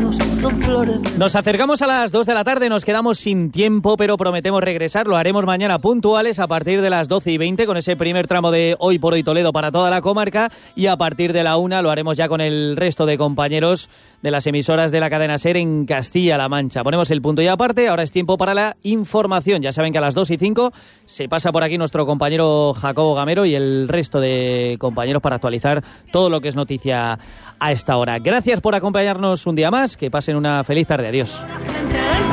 caminos son flores. Nos acercamos a las 2 de la tarde, nos quedamos sin tiempo, pero prometemos regresar. Lo haremos mañana puntuales a partir de las 12:20 con ese primer tramo de Hoy por Hoy Toledo para toda la comarca, y a partir de la 1 lo haremos ya con el resto de compañeros de las emisoras de la cadena SER en Castilla-La Mancha. Ponemos el punto y aparte, ahora es tiempo para la información. Ya saben que a las 2:05 se pasa por aquí nuestro compañero Jacobo Gamero y el resto de compañeros para actualizar todo lo que es noticia a esta hora. Gracias por acompañarnos un día más, que pasen una feliz tarde. Adiós.